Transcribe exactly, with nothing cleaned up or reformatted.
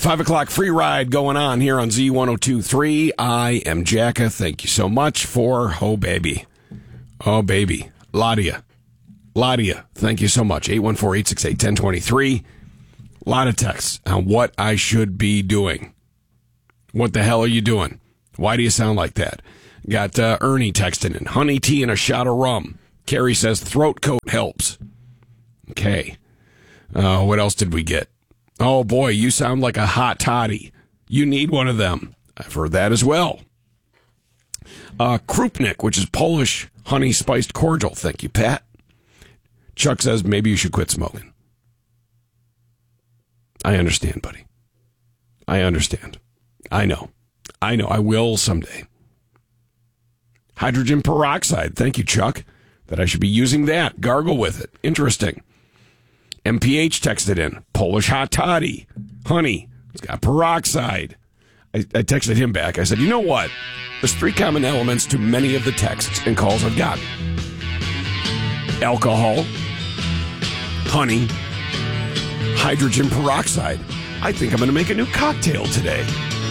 Five o'clock free ride going on here on Z one oh two point three. I am Jacka. Thank you so much for Oh Baby. Oh Baby. Ladia. Ladia, thank you so much. eight one four, eight six eight, one zero two three. A lot of texts on what I should be doing. What the hell are you doing? Why do you sound like that? Got uh, Ernie texting in. Honey tea and a shot of rum. Carrie says throat coat helps. Okay. Uh, what else did we get? Oh, boy, you sound like a hot toddy. You need one of them. I've heard that as well. Uh, Krupnik, which is Polish honey spiced cordial. Thank you, Pat. Chuck says maybe you should quit smoking. I understand, buddy. I understand. I know. I know. I will someday. Hydrogen peroxide. Thank you, Chuck. That I should be using that. Gargle with it. Interesting. M P H texted in. Polish hot toddy. Honey. It's got peroxide. I, I texted him back. I said, you know what? There's three common elements to many of the texts and calls I've gotten. Alcohol. Honey. Hydrogen peroxide. I think I'm going to make a new cocktail today.